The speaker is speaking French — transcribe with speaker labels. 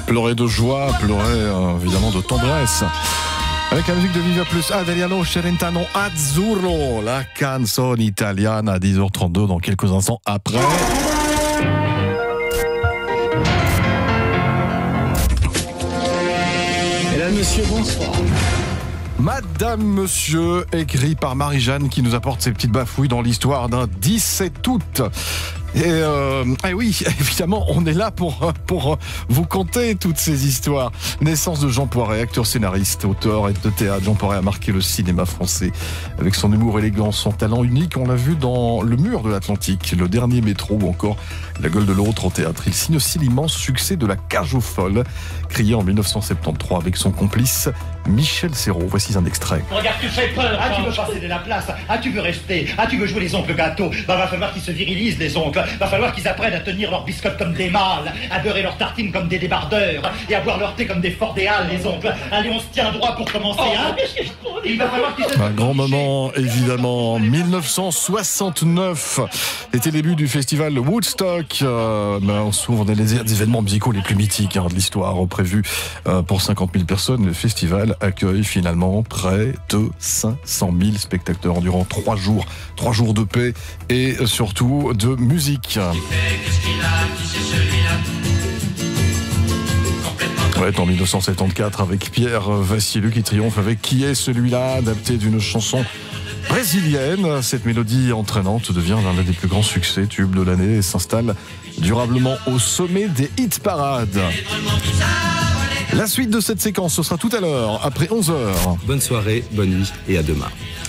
Speaker 1: Pleurer de joie, pleurer évidemment de tendresse. Avec la musique de Viva Plus, Adriano Celentano Azzurro, la canzone italienne à 10h32 dans quelques instants après.
Speaker 2: Mesdames, Monsieur, bonsoir.
Speaker 1: Madame, Monsieur, écrit par Marie-Jeanne qui nous apporte ses petites bafouilles dans l'histoire d'un 17 août. Et oui, évidemment, on est là pour vous conter toutes ces histoires. Naissance de Jean Poiret, acteur, scénariste, auteur et de théâtre. Jean Poiret a marqué le cinéma français avec son humour élégant, son talent unique. On l'a vu dans Le Mur de l'Atlantique, Le Dernier Métro ou encore La Gueule de l'Autre au théâtre. Il signe aussi l'immense succès de La Cage aux Folles, créé en 1973 avec son complice Michel Serrault. Voici un extrait.
Speaker 3: Regarde, tu fais peur. Ah, tu veux pas céder la place. Ah, tu veux rester. Ah, tu veux jouer les oncles gâteaux. Bah, va falloir qu'ils se virilisent, les oncles. Va falloir qu'ils apprennent à tenir leurs biscottes comme des mâles, à beurrer leurs tartines comme des débardeurs, et à boire leur thé comme des fordéales, les oncles. Allez, on se tient droit pour commencer, hein. Il va falloir qu'ils se...
Speaker 1: Un grand moment, évidemment. 1969, c'était le début du festival Woodstock. On se trouve dans les événements musicaux les plus mythiques de l'histoire, prévu pour 50 000 personnes. Le festival accueille finalement près de 500 000 spectateurs durant 3 jours. 3 jours de paix et surtout de musique. Ouais, en 1974 avec Pierre Vassilou qui triomphe avec Qui est celui-là, adapté d'une chanson brésilienne. Cette mélodie entraînante devient l'un des plus grands succès tubes de l'année et s'installe durablement au sommet des hit parades. La suite de cette séquence, ce sera tout à l'heure, après 11h.
Speaker 2: Bonne soirée, bonne nuit et à demain.